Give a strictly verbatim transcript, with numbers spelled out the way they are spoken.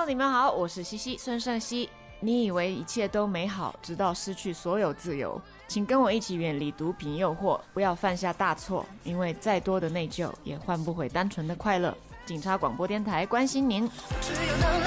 Hello， 你们好，我是西西孙盛熙。你以为一切都美好，直到失去所有自由，请跟我一起远离毒品诱惑，不要犯下大错，因为再多的内疚也换不回单纯的快乐。警察广播电台关心您。